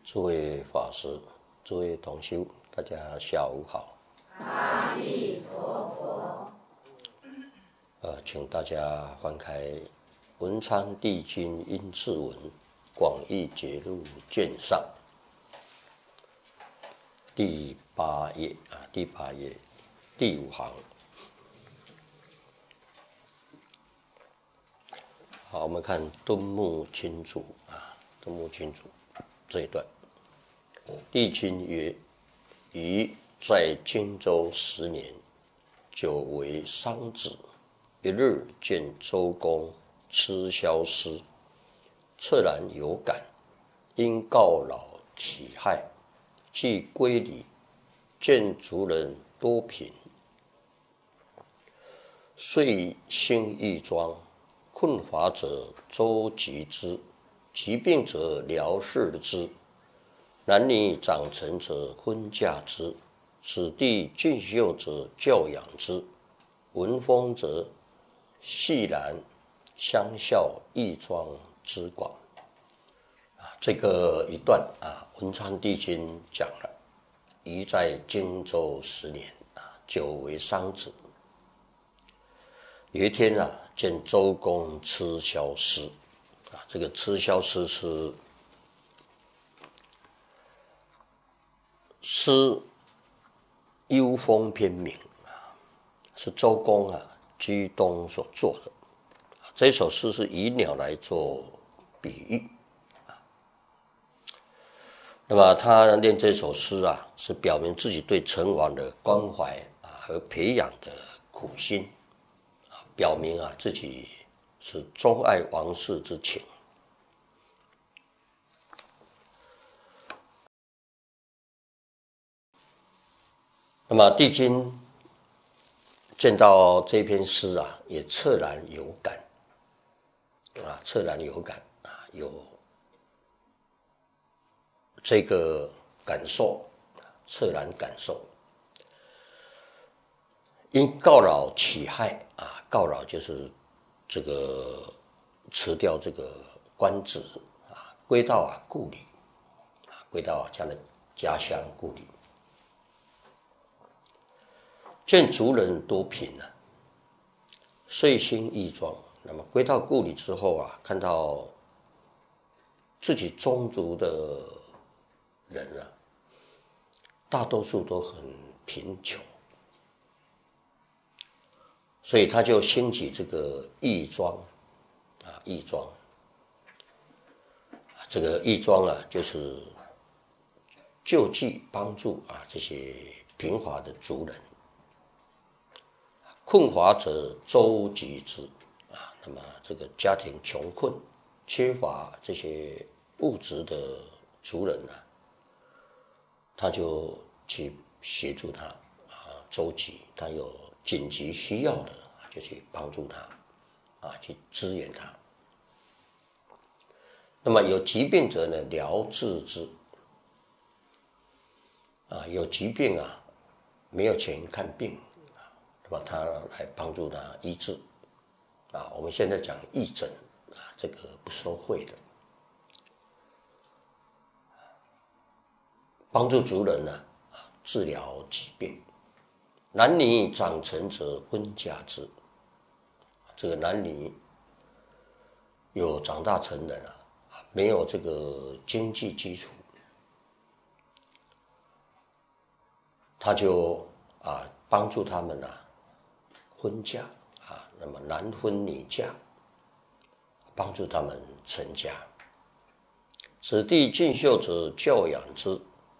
诸位法师、诸位同修，大家下午好。 阿弥陀佛。 请大家翻开《文昌帝君阴骘文广义解录卷上第八页第5行。好，我们看敦木清主这一段。帝君曰：余在荆州10年，久为商子。一日见周公吃消失，恻然有感，因告老乞害，既归里，见族人多贫，遂兴义庄，困乏者周济之，疾病者疗治之，男女长成者婚嫁之，子弟俊秀者教养之，闻风者细然相效义庄之广。这个一段文昌帝君讲了，余在荆州10年久为商子。有一天见周公吃消失这个吃消失是幽风篇名是周公居东所作的。这首诗是以鸟来做比喻那么他念这首诗是表明自己对成王的关怀和培养的苦心表明自己是钟爱王室之情。那么帝君见到这篇诗也恻然有感有这个感受，恻然感受。因告老乞害告老就是这个辞掉这个官职归到故里归到他的家乡故里。见族人多贫遂兴义庄。那么归到故里之后看到自己宗族的人大多数都很贫穷，所以他就兴起这个义庄义庄。这个义庄就是救济帮助这些贫乏的族人。困乏者周济之那么这个家庭穷困缺乏这些物质的族人他就去协助他周济，他有紧急需要的就去帮助他去支援他。那么有疾病者呢，疗治之有疾病没有钱看病那么他来帮助他医治我们现在讲义诊这个不收费的，帮助族人治疗疾病。男女长成者婚嫁之，这个男女有长大成人没有这个经济基础，他就帮助他们婚嫁那么男婚女嫁，帮助他们成家。子弟俊秀者教养之，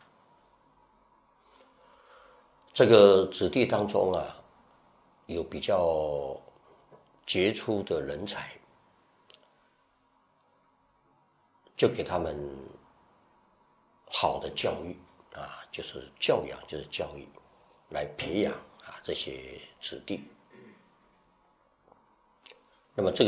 这个子弟当中有比较杰出的人才，就给他们好的教育就是教养，就是教育，来培养这些子弟。那么这个